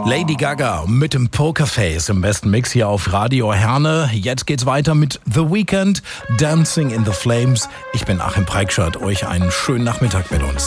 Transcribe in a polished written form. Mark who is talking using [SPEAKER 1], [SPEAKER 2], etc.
[SPEAKER 1] Lady Gaga mit dem Pokerface im besten Mix hier auf Radio Herne. Jetzt geht's weiter mit The Weeknd, Dancing in the Flames. Ich bin Achim Preikschat, euch einen schönen Nachmittag mit uns.